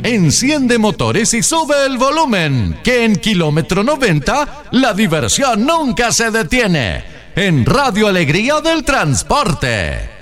Enciende motores y sube el volumen, que en kilómetro 90 la diversión nunca se detiene. En Radio Alegría del Transporte.